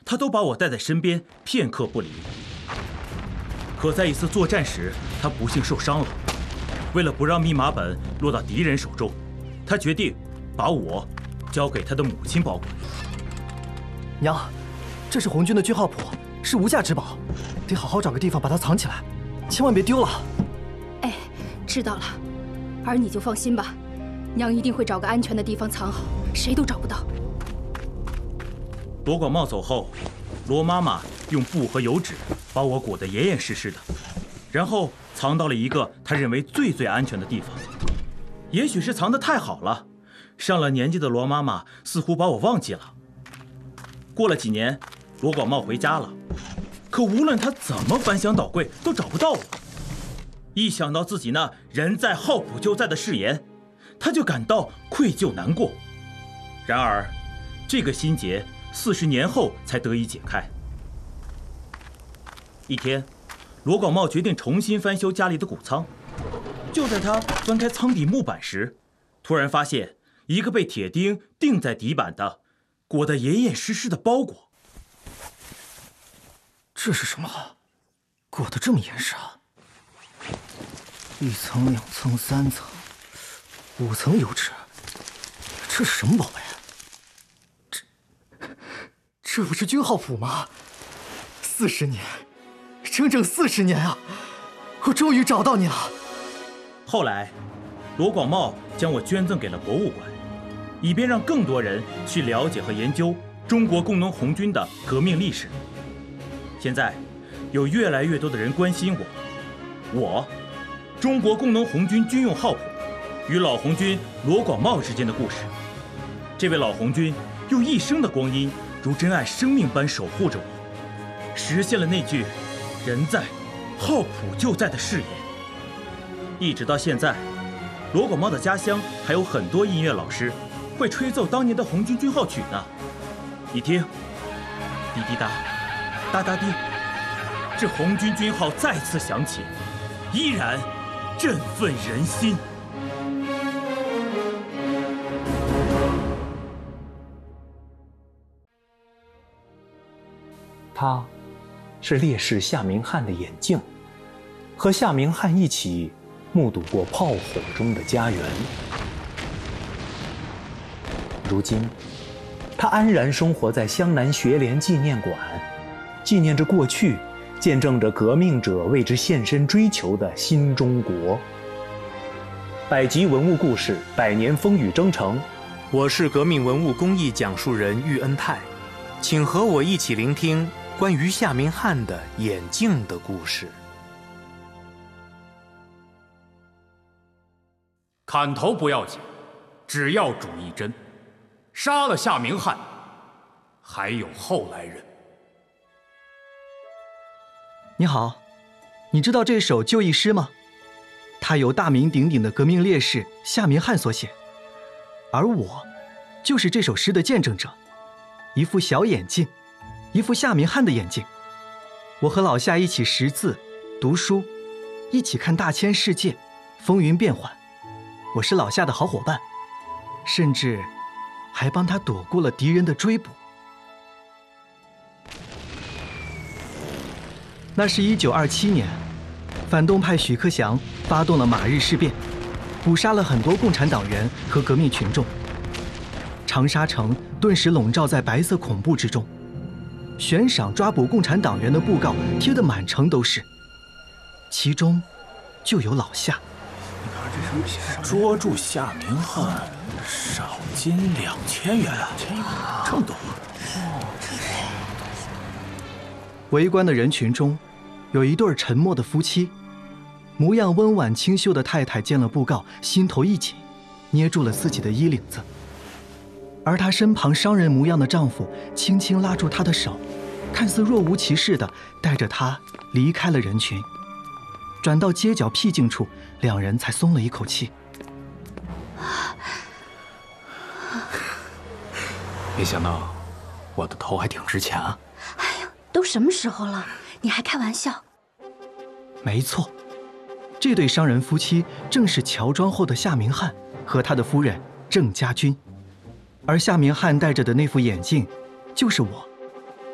他都把我带在身边，片刻不离。可在一次作战时，他不幸受伤了。为了不让密码本落到敌人手中，他决定把我交给他的母亲保管。 娘，这是红军的军号谱，是无价之宝，得好好找个地方把它藏起来，千万别丢了。 哎，知道了，儿你就放心吧，娘一定会找个安全的地方藏好，谁都找不到。 罗广茂走后，罗妈妈用布和油纸把我裹得严严实实的，然后藏到了一个她认为最安全的地方。也许是藏得太好了，上了年纪的罗妈妈似乎把我忘记了。过了几年，罗广茂回家了，可无论他怎么翻箱倒柜，都找不到我。一想到自己那人在好普就在的誓言，他就感到愧疚难过。然而，这个心结40年后才得以解开。一天，罗广茂决定重新翻修家里的谷仓。就在他翻开仓底木板时，突然发现一个被铁钉钉在底板的、裹得严严实实的包裹。 这是什么？裹得这么严实啊！1层、2层、3层、5层油纸，这是什么宝贝？这不是军号谱吗？40年，整整40年啊！我终于找到你了。 后来，罗广茂将我捐赠给了博物馆，以便让更多人去了解和研究中国工农红军的革命历史。现在，有越来越多的人关心我中国工农红军军用号谱与老红军罗广茂之间的故事。这位老红军用一生的光阴，如珍爱生命般守护着我，实现了那句“人在，号谱就在”的誓言。一直到现在，罗广茂的家乡还有很多音乐老师会吹奏当年的红军军号曲呢。你听，滴滴答，哒哒滴，这红军军号再次响起，依然振奋人心。 他是烈士夏明翰的眼镜，和夏明翰一起目睹过炮火中的家园。如今，他安然生活在湘南学联纪念馆，纪念着过去，见证着革命者为之献身追求的新中国。百集文物故事，百年风雨征程。我是革命文物工艺讲述人喻恩泰，请和我一起聆听关于夏明翰的眼镜的故事。 砍头不要紧，只要主一针。杀了夏明翰，还有后来人。 你好，你知道这首就义诗吗？它由大名鼎鼎的革命烈士夏明翰所写，而我就是这首诗的见证者。一副小眼镜，一副夏明翰的眼镜。我和老夏一起识字、读书，一起看大千世界，风云变幻。我是老夏的好伙伴，甚至还帮他躲过了敌人的追捕。那是1927年，反动派许克祥发动了马日事变，捕杀了很多共产党员和革命群众。长沙城顿时笼罩在白色恐怖之中，悬赏抓捕共产党员的布告贴得满城都是，其中就有老夏。 捉住夏明翰，赏金2000元，这么多。 围观的人群中，有一对沉默的夫妻，模样温婉清秀的太太见了布告，心头一紧，捏住了自己的衣领子。而她身旁商人模样的丈夫轻轻拉住她的手，看似若无其事地带着她离开了人群。转到街角僻静处，两人才松了一口气。 没想到我的头还挺值钱啊！ 哎呀，都什么时候了，你还开玩笑？ 没错，这对商人夫妻正是乔装后的夏明翰和他的夫人郑家军，而夏明翰戴着的那副眼镜，就是我。